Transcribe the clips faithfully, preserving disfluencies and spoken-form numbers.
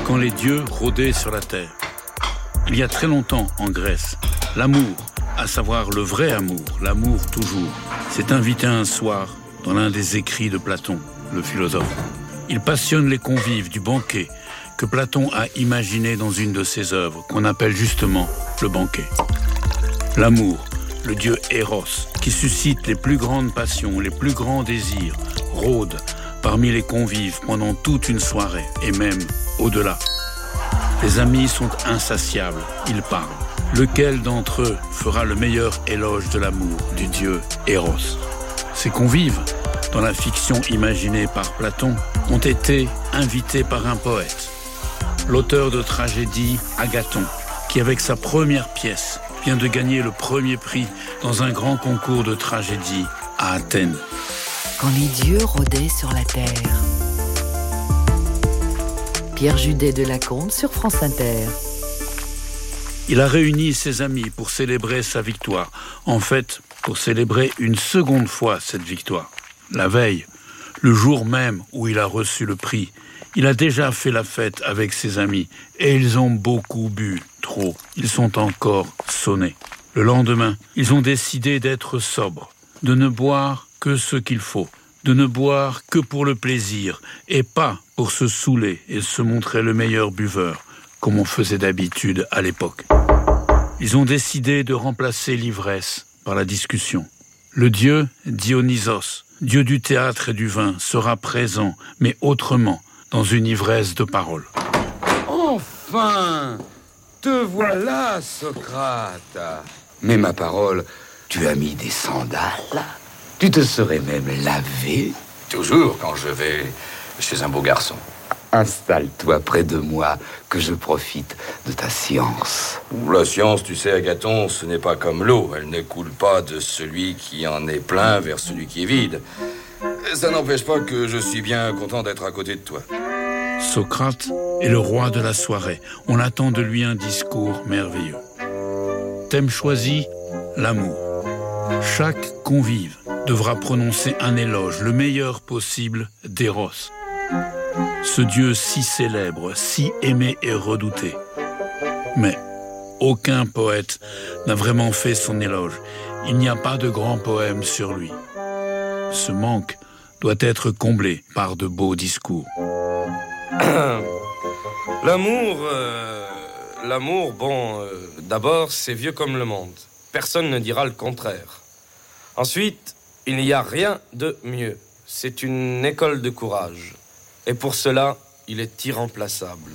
quand les dieux rôdaient sur la terre. Il y a très longtemps, en Grèce, l'amour, à savoir le vrai amour, l'amour toujours, s'est invité un soir dans l'un des écrits de Platon, le philosophe. Il passionne les convives du banquet que Platon a imaginé dans une de ses œuvres, qu'on appelle justement le banquet. L'amour, le dieu Eros, qui suscite les plus grandes passions, les plus grands désirs, rôde parmi les convives pendant toute une soirée, et même au-delà. Les amis sont insatiables, ils parlent. Lequel d'entre eux fera le meilleur éloge de l'amour du dieu Eros? Ces convives, dans la fiction imaginée par Platon, ont été invités par un poète, l'auteur de tragédie Agathon, qui avec sa première pièce vient de gagner le premier prix dans un grand concours de tragédie à Athènes. Quand les dieux rôdaient sur la terre. Pierre Judet de Lacombe sur France Inter. Il a réuni ses amis pour célébrer sa victoire. En fait, pour célébrer une seconde fois cette victoire. La veille, le jour même où il a reçu le prix, il a déjà fait la fête avec ses amis et ils ont beaucoup bu, trop. Ils sont encore sonnés. Le lendemain, ils ont décidé d'être sobres, de ne boire que ce qu'il faut, de ne boire que pour le plaisir et pas pour se saouler et se montrer le meilleur buveur, comme on faisait d'habitude à l'époque. Ils ont décidé de remplacer l'ivresse par la discussion. Le dieu Dionysos, dieu du théâtre et du vin, sera présent, mais autrement, dans une ivresse de parole. Enfin, te voilà, Socrate. Mais ma parole, tu as mis des sandales? Tu te serais même lavé? Toujours quand je vais chez un beau garçon. Installe-toi près de moi, que je profite de ta science. La science, tu sais, Agathon, ce n'est pas comme l'eau. Elle ne coule pas de celui qui en est plein vers celui qui est vide. Ça n'empêche pas que je suis bien content d'être à côté de toi. Socrate est le roi de la soirée. On attend de lui un discours merveilleux. Thème choisi, l'amour. Chaque convive devra prononcer un éloge, le meilleur possible, d'Eros. Ce dieu si célèbre, si aimé et redouté. Mais aucun poète n'a vraiment fait son éloge. Il n'y a pas de grand poème sur lui. Ce manque doit être comblé par de beaux discours. L'amour, euh, l'amour, bon, euh, d'abord, c'est vieux comme le monde. Personne ne dira le contraire. Ensuite, il n'y a rien de mieux. C'est une école de courage. Et pour cela, il est irremplaçable.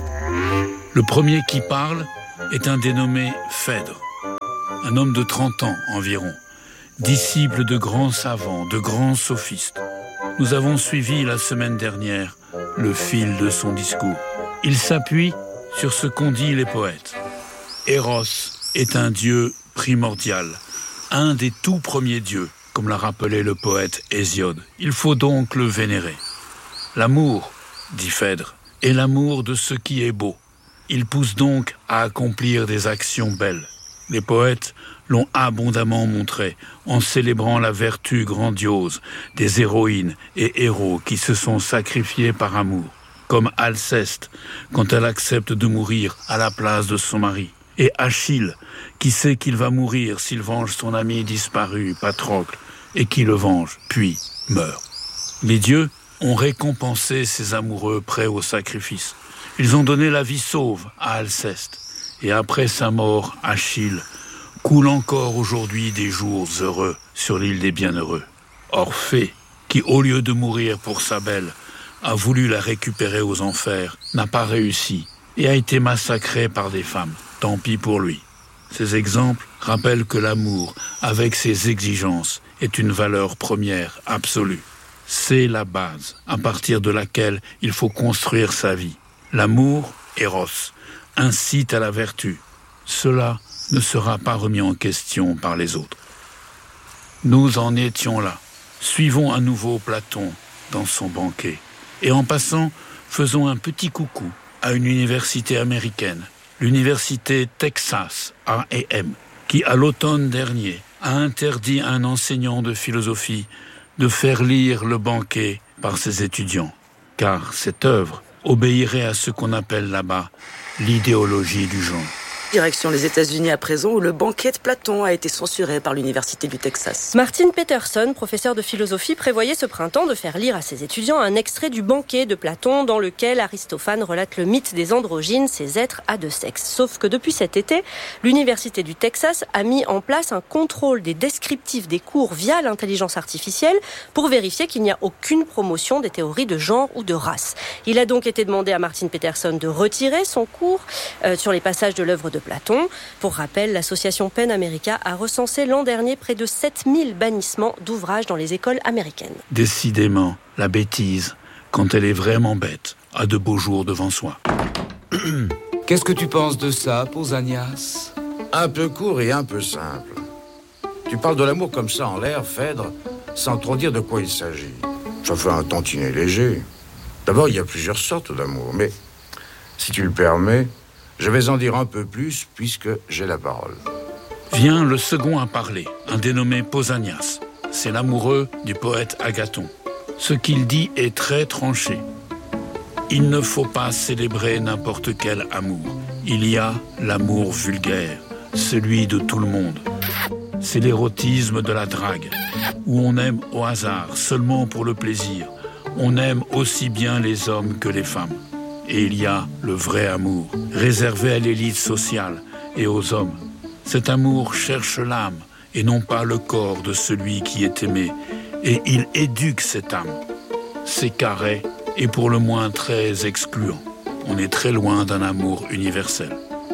Le premier qui parle est un dénommé Phèdre, un homme de trente ans environ, disciple de grands savants, de grands sophistes. Nous avons suivi la semaine dernière le fil de son discours. Il s'appuie sur ce qu'ont dit les poètes. Eros est un dieu primordial, un des tout premiers dieux, comme l'a rappelé le poète Hésiode. Il faut donc le vénérer. L'amour, dit Phèdre, est l'amour de ce qui est beau. Il pousse donc à accomplir des actions belles. Les poètes l'ont abondamment montré en célébrant la vertu grandiose des héroïnes et héros qui se sont sacrifiés par amour, comme Alceste quand elle accepte de mourir à la place de son mari, et Achille qui sait qu'il va mourir s'il venge son ami disparu, Patrocle, et qui le venge, puis meurt. Les dieux ont récompensé ces amoureux prêts au sacrifice. Ils ont donné la vie sauve à Alceste, et après sa mort, Achille coule encore aujourd'hui des jours heureux sur l'île des bienheureux. Orphée, qui au lieu de mourir pour sa belle, a voulu la récupérer aux enfers, n'a pas réussi et a été massacré par des femmes. Tant pis pour lui. Ces exemples rappellent que l'amour, avec ses exigences, est une valeur première, absolue. C'est la base à partir de laquelle il faut construire sa vie. L'amour, Eros, incite à la vertu. Cela ne sera pas remis en question par les autres. Nous en étions là. Suivons à nouveau Platon dans son banquet. Et en passant, faisons un petit coucou à une université américaine, l'université Texas A et M, qui à l'automne dernier a interdit à un enseignant de philosophie de faire lire le banquet par ses étudiants, car cette œuvre obéirait à ce qu'on appelle là-bas l'idéologie du genre. Direction les États-Unis à présent, où le banquet de Platon a été censuré par l'Université du Texas. Martin Peterson, professeur de philosophie, prévoyait ce printemps de faire lire à ses étudiants un extrait du banquet de Platon dans lequel Aristophane relate le mythe des androgynes, ces êtres à deux sexes. Sauf que depuis cet été, l'Université du Texas a mis en place un contrôle des descriptifs des cours via l'intelligence artificielle pour vérifier qu'il n'y a aucune promotion des théories de genre ou de race. Il a donc été demandé à Martin Peterson de retirer son cours euh, sur les passages de l'œuvre de Platon. Pour rappel, l'association PEN America a recensé l'an dernier près de sept mille bannissements d'ouvrages dans les écoles américaines. Décidément, la bêtise, quand elle est vraiment bête, a de beaux jours devant soi. Qu'est-ce que tu penses de ça, Pausanias? Un peu court et un peu simple. Tu parles de l'amour comme ça en l'air, Phèdre, sans trop dire de quoi il s'agit. Ça fait un tantinet léger. D'abord, il y a plusieurs sortes d'amour, mais si tu le permets, je vais en dire un peu plus puisque j'ai la parole. Vient le second à parler, un dénommé Pausanias. C'est l'amoureux du poète Agathon. Ce qu'il dit est très tranché. Il ne faut pas célébrer n'importe quel amour. Il y a l'amour vulgaire, celui de tout le monde. C'est l'érotisme de la drague, où on aime au hasard, seulement pour le plaisir. On aime aussi bien les hommes que les femmes. Et il y a le vrai amour, réservé à l'élite sociale et aux hommes. Cet amour cherche l'âme et non pas le corps de celui qui est aimé. Et il éduque cette âme. C'est carré et pour le moins très excluant. On est très loin d'un amour universel.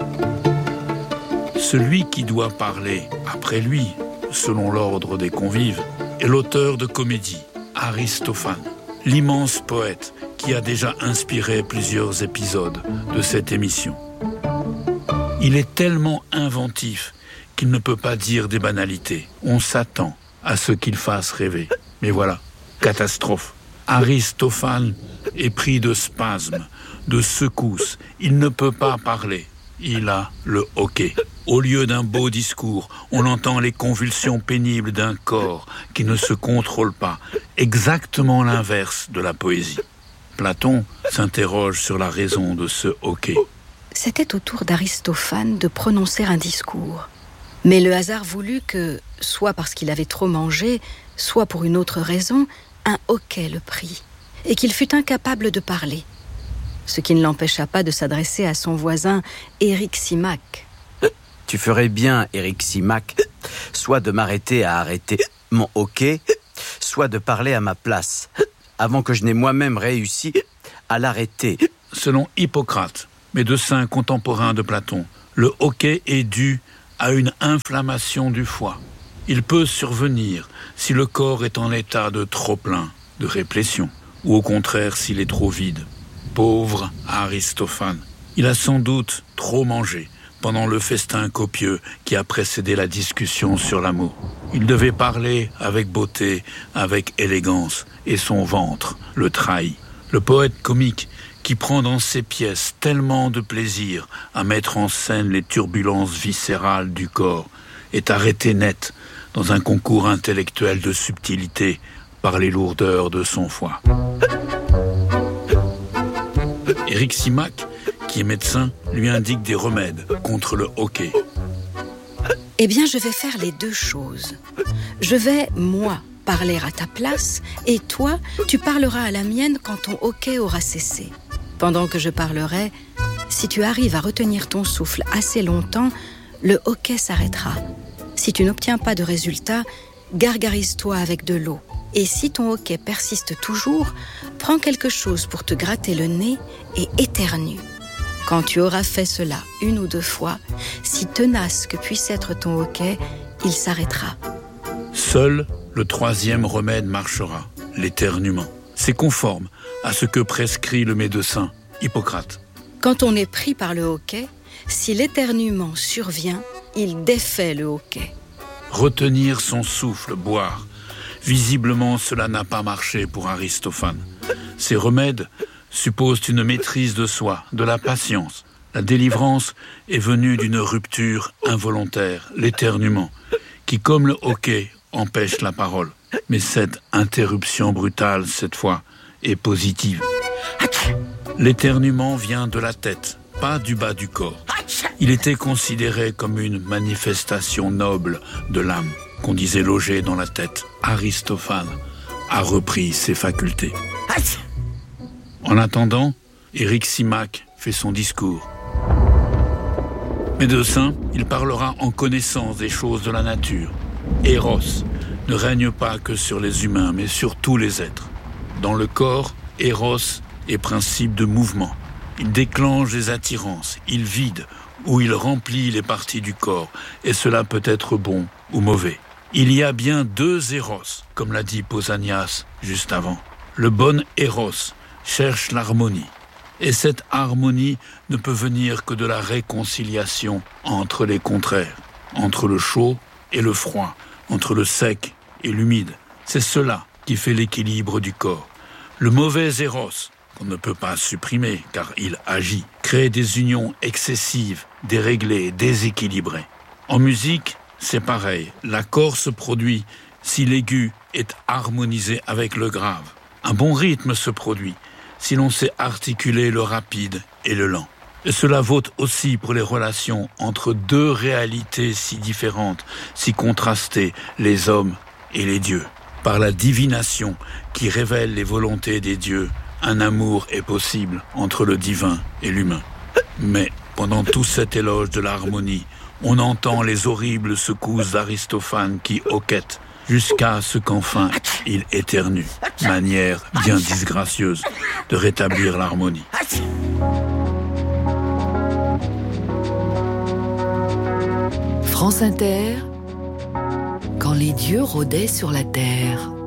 Celui qui doit parler après lui, selon l'ordre des convives, est l'auteur de comédie, Aristophane, l'immense poète qui a déjà inspiré plusieurs épisodes de cette émission. Il est tellement inventif qu'il ne peut pas dire des banalités. On s'attend à ce qu'il fasse rêver. Mais voilà, catastrophe. Aristophane est pris de spasmes, de secousses. Il ne peut pas parler. Il a le hoquet. Au lieu d'un beau discours, on entend les convulsions pénibles d'un corps qui ne se contrôle pas. Exactement l'inverse de la poésie. Platon s'interroge sur la raison de ce hoquet. C'était au tour d'Aristophane de prononcer un discours. Mais le hasard voulut que, soit parce qu'il avait trop mangé, soit pour une autre raison, un hoquet le prit, et qu'il fut incapable de parler. Ce qui ne l'empêcha pas de s'adresser à son voisin Eryximach. Tu ferais bien, Eryximach, soit de m'arrêter à arrêter mon hoquet, soit de parler à ma place, avant que je n'ai moi-même réussi à l'arrêter. Selon Hippocrate, médecin contemporain de Platon, le hoquet est dû à une inflammation du foie. Il peut survenir si le corps est en état de trop-plein, de réplétion, ou au contraire s'il est trop vide. Pauvre Aristophane, il a sans doute trop mangé pendant le festin copieux qui a précédé la discussion sur l'amour. Il devait parler avec beauté, avec élégance, et son ventre le trahit. Le poète comique qui prend dans ses pièces tellement de plaisir à mettre en scène les turbulences viscérales du corps est arrêté net dans un concours intellectuel de subtilité par les lourdeurs de son foie. Eryximach, qui est médecin, lui indique des remèdes contre le hoquet. Eh bien, je vais faire les deux choses. Je vais, moi, parler à ta place, et toi, tu parleras à la mienne quand ton hoquet aura cessé. Pendant que je parlerai, si tu arrives à retenir ton souffle assez longtemps, le hoquet s'arrêtera. Si tu n'obtiens pas de résultat, gargarise-toi avec de l'eau. Et si ton hoquet persiste toujours, prends quelque chose pour te gratter le nez et éternue. Quand tu auras fait cela une ou deux fois, si tenace que puisse être ton hoquet, il s'arrêtera. Seul le troisième remède marchera, l'éternuement. C'est conforme à ce que prescrit le médecin Hippocrate. Quand on est pris par le hoquet, si l'éternuement survient, il défait le hoquet. Retenir son souffle, boire. Visiblement, cela n'a pas marché pour Aristophane. Ces remèdes supposent une maîtrise de soi, de la patience. La délivrance est venue d'une rupture involontaire, l'éternuement, qui, comme le hoquet, empêche la parole. Mais cette interruption brutale, cette fois, est positive. L'éternuement vient de la tête, pas du bas du corps. Il était considéré comme une manifestation noble de l'âme qu'on disait loger dans la tête. Aristophane a repris ses facultés. En attendant, Éric Simac fait son discours. Médecin, il parlera en connaissance des choses de la nature. Eros ne règne pas que sur les humains, mais sur tous les êtres. Dans le corps, Eros est principe de mouvement. Il déclenche les attirances, il vide ou il remplit les parties du corps, et cela peut être bon ou mauvais. Il y a bien deux Eros, comme l'a dit Pausanias juste avant. Le bon Eros cherche l'harmonie, et cette harmonie ne peut venir que de la réconciliation entre les contraires, entre le chaud et le froid, entre le sec et l'humide. C'est cela qui fait l'équilibre du corps. Le mauvais Eros, qu'on ne peut pas supprimer car il agit, crée des unions excessives, déréglées, déséquilibrées. En musique, c'est pareil. L'accord se produit si l'aigu est harmonisé avec le grave. Un bon rythme se produit si l'on sait articuler le rapide et le lent. Et cela vaut aussi pour les relations entre deux réalités si différentes, si contrastées, les hommes et les dieux. Par la divination qui révèle les volontés des dieux, un amour est possible entre le divin et l'humain. Mais pendant tout cet éloge de l'harmonie, on entend les horribles secousses d'Aristophane qui hoquettent jusqu'à ce qu'enfin il éternue, manière bien disgracieuse de rétablir l'harmonie. France Inter, quand les dieux rôdaient sur la terre.